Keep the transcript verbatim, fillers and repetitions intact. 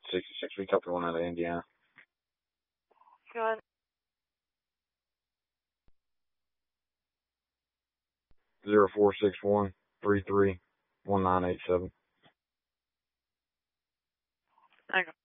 sixty-six. We copy one out of Indiana. Go ahead. Zero four six one three three one nine eight seven. Okay.